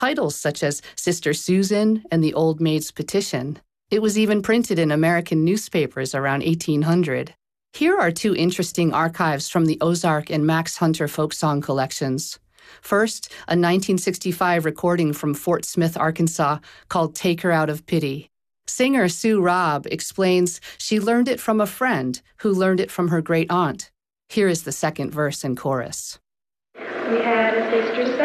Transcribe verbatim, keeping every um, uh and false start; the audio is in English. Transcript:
Titles such as Sister Susan and The Old Maid's Petition. It was even printed in American newspapers around eighteen hundred. Here are two interesting archives from the Ozark and Max Hunter folk song collections. First, a nineteen sixty-five recording from Fort Smith, Arkansas, called Take Her Out of Pity. Singer Sue Robb explains she learned it from a friend who learned it from her great aunt. Here is the second verse and chorus. We had a sister